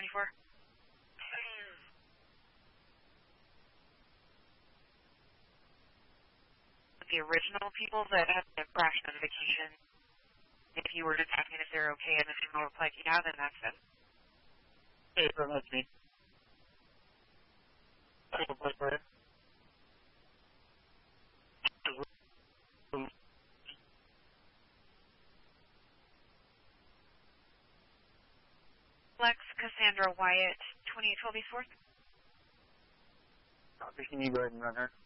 24. The original people that had the crash notification, if you were just asking if they're okay and the signal looks like yeah, then that's it. Hey, that's me. I can play for it. Lex Cassandra Wyatt, 2812 East 4th. Copy, can you go ahead and run her?